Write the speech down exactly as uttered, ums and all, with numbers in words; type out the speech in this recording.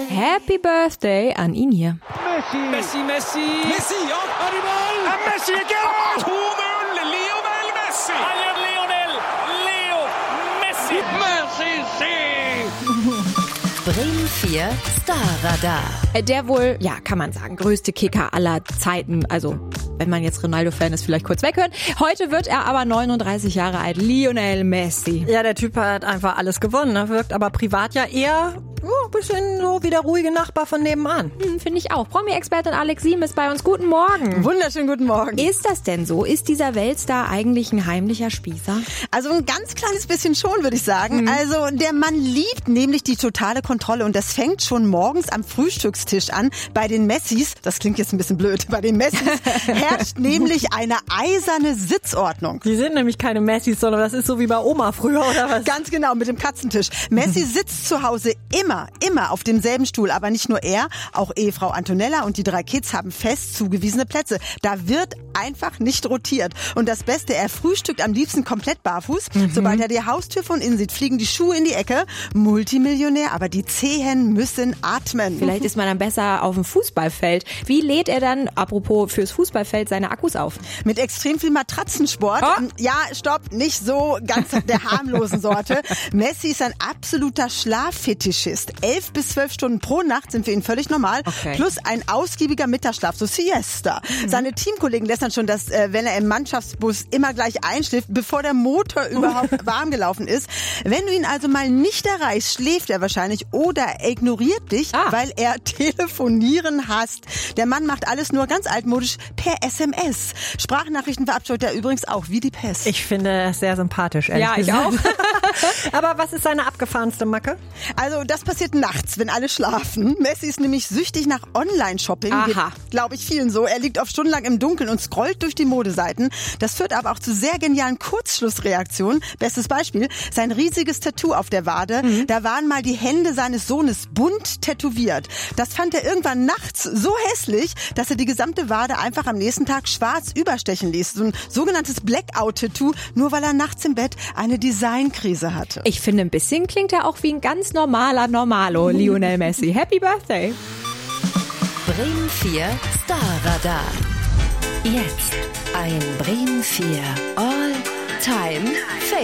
Happy Birthday an ihn hier. Messi, Messi, Messi. Messi, ja, Arrival. Messi again. to null, Lionel Messi. Lionel, Leo, Messi. Messi, sie. Bremen vier Starradar. Der wohl, ja, kann man sagen, größte Kicker aller Zeiten. Also, wenn man jetzt Ronaldo-Fan ist, vielleicht kurz weghören. Heute wird er aber neununddreißig Jahre alt. Lionel Messi. Ja, der Typ hat einfach alles gewonnen. Er wirkt aber privat ja eher oh, ein bisschen so wie der ruhige Nachbar von nebenan. Hm, finde ich auch. Promi-Expertin Alex Siem ist bei uns. Guten Morgen. Wunderschönen guten Morgen. Ist das denn so? Ist dieser Weltstar eigentlich ein heimlicher Spießer? Also ein ganz kleines bisschen schon, würde ich sagen. Mhm. Also der Mann liebt nämlich die totale Kontrolle und das fängt schon morgens am Frühstückstisch an. Bei den Messis, das klingt jetzt ein bisschen blöd, bei den Messis herrscht nämlich eine eiserne Sitzordnung. Die sind nämlich keine Messis, sondern das ist so wie bei Oma früher, oder was? Ganz genau, mit dem Katzentisch. Messi sitzt zu Hause immer, immer auf demselben Stuhl. Aber nicht nur er, auch Ehefrau Antonella und die drei Kids haben fest zugewiesene Plätze. Da wird einfach nicht rotiert. Und das Beste, er frühstückt am liebsten komplett barfuß. Mhm. Sobald er die Haustür von innen sieht, fliegen die Schuhe in die Ecke. Multimillionär, aber die Zehen müssen atmen. Vielleicht ist man dann besser auf dem Fußballfeld. Wie lädt er dann, apropos fürs Fußballfeld, seine Akkus auf? Mit extrem viel Matratzensport. Oh. Ja, stopp, nicht so ganz der harmlosen Sorte. Messi ist ein absoluter Schlaffetischist. Elf bis zwölf Stunden pro Nacht sind für ihn völlig normal. Okay. Plus ein ausgiebiger Mittagsschlaf, so Siesta. Mhm. Seine Teamkollegen lästern schon, dass äh, wenn er im Mannschaftsbus immer gleich einschläft, bevor der Motor überhaupt warm gelaufen ist. Wenn du ihn also mal nicht erreichst, schläft er wahrscheinlich oder er ignoriert dich, ah. weil er Telefonieren hasst. Der Mann macht alles nur ganz altmodisch per S M S. Sprachnachrichten verabscheut er übrigens auch wie die Pest. Ich finde das sehr sympathisch, ehrlich Ja, ich gesagt. auch. Aber was ist seine abgefahrenste Macke? Also das passiert nachts, wenn alle schlafen. Messi ist nämlich süchtig nach Online-Shopping. Aha. Glaube ich vielen so. Er liegt oft stundenlang im Dunkeln und scrollt durch die Modeseiten. Das führt aber auch zu sehr genialen Kurzschlussreaktionen. Bestes Beispiel, sein riesiges Tattoo auf der Wade. Mhm. Da waren mal die Hände seines Sohnes bunt tätowiert. Das fand er irgendwann nachts so hässlich, dass er die gesamte Wade einfach am nächsten Tag schwarz überstechen ließ. So ein sogenanntes Blackout-Tattoo, nur weil er nachts im Bett eine Designkrise hatte. Ich finde, ein bisschen klingt er auch wie ein ganz normaler Normalo, Lionel Messi. Happy Birthday! Bremen vier Starradar. Jetzt ein Bremen vier All-Time